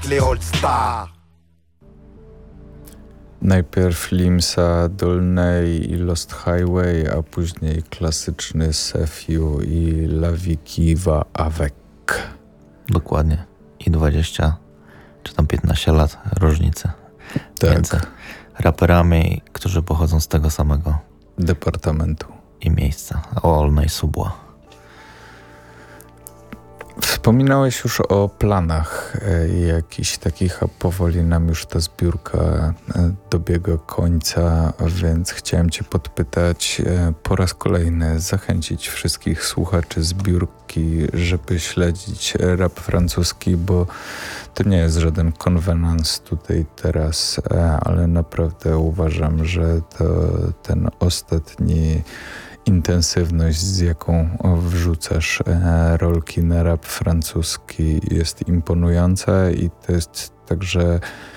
les All-Stars. Najpierw Limsa Dolnej i Lost Highway, a później klasyczny Sefiu i La Vie qui va avec. Dokładnie. I 20 czy tam 15 lat różnicy między raperami, którzy pochodzą z tego samego departamentu i miejsca, Olnej Subła. Wspominałeś już o planach jakichś takich, a powoli nam już ta zbiórka dobiega końca, więc chciałem Cię podpytać, po raz kolejny zachęcić wszystkich słuchaczy zbiórki, żeby śledzić rap francuski, bo to nie jest żaden konwenans tutaj teraz, ale naprawdę uważam, że ten ostatni intensywność, z jaką wrzucasz rolki na rap francuski, jest imponująca i to jest także